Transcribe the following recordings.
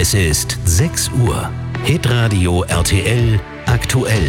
Es ist 6 Uhr. Hitradio RTL aktuell.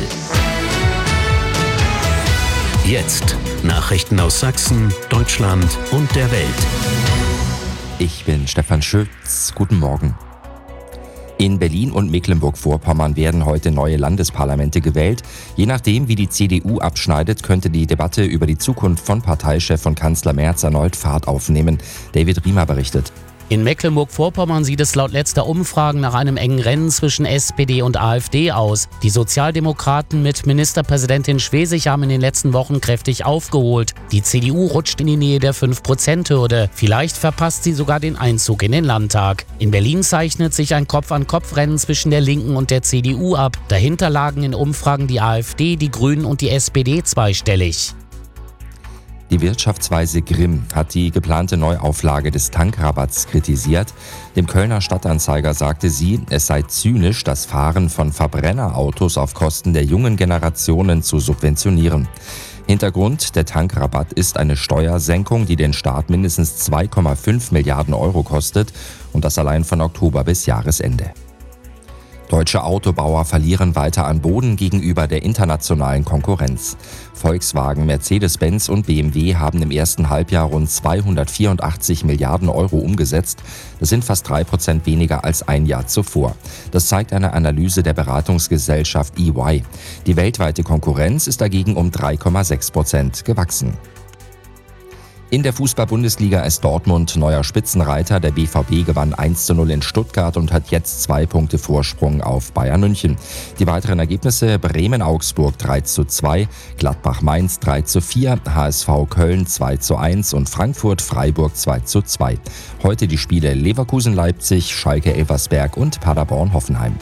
Jetzt Nachrichten aus Sachsen, Deutschland und der Welt. Ich bin Stefan Schütz. Guten Morgen. In Berlin und Mecklenburg-Vorpommern werden heute neue Landesparlamente gewählt. Je nachdem, wie die CDU abschneidet, könnte die Debatte über die Zukunft von Parteichef und Kanzler Merz erneut Fahrt aufnehmen. David Riemer berichtet. In Mecklenburg-Vorpommern sieht es laut letzter Umfragen nach einem engen Rennen zwischen SPD und AfD aus. Die Sozialdemokraten mit Ministerpräsidentin Schwesig haben in den letzten Wochen kräftig aufgeholt. Die CDU rutscht in die Nähe der 5%-Hürde. Vielleicht verpasst sie sogar den Einzug in den Landtag. In Berlin zeichnet sich ein Kopf-an-Kopf-Rennen zwischen der Linken und der CDU ab. Dahinter lagen in Umfragen die AfD, die Grünen und die SPD zweistellig. Die Wirtschaftsweise Grimm hat die geplante Neuauflage des Tankrabatts kritisiert. Dem Kölner Stadtanzeiger sagte sie, es sei zynisch, das Fahren von Verbrennerautos auf Kosten der jungen Generationen zu subventionieren. Hintergrund der Tankrabatt ist eine Steuersenkung, die den Staat mindestens 2,5 Milliarden Euro kostet und das allein von Oktober bis Jahresende. Deutsche Autobauer verlieren weiter an Boden gegenüber der internationalen Konkurrenz. Volkswagen, Mercedes-Benz und BMW haben im ersten Halbjahr rund 284 Milliarden Euro umgesetzt. Das sind fast 3% weniger als ein Jahr zuvor. Das zeigt eine Analyse der Beratungsgesellschaft EY. Die weltweite Konkurrenz ist dagegen um 3,6% gewachsen. In der Fußball-Bundesliga ist Dortmund neuer Spitzenreiter. Der BVB gewann 1:0 in Stuttgart und hat jetzt 2 Punkte Vorsprung auf Bayern München. Die weiteren Ergebnisse: Bremen-Augsburg 3:2, Gladbach-Mainz 3:4, HSV Köln 2:1 und Frankfurt-Freiburg 2:2. Heute die Spiele Leverkusen-Leipzig, Schalke-Elversberg und Paderborn-Hoffenheim.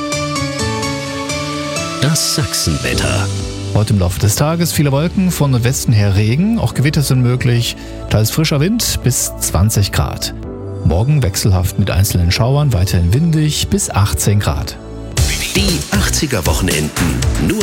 Das Sachsenwetter. Heute im Laufe des Tages viele Wolken, von Nordwesten her Regen, auch Gewitter sind möglich, teils frischer Wind bis 20 Grad. Morgen wechselhaft mit einzelnen Schauern, weiterhin windig bis 18 Grad. Die 80er Wochenenden. Nur